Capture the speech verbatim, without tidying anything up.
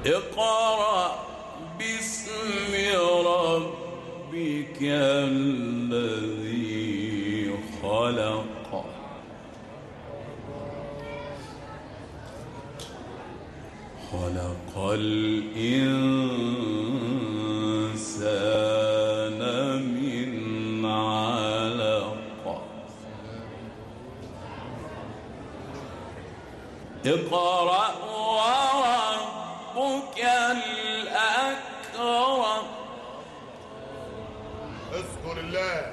اقرأ باسم ربك الذي خلق خلق الإنسان من علق اقرأ وربك الأكرم. اذكر الله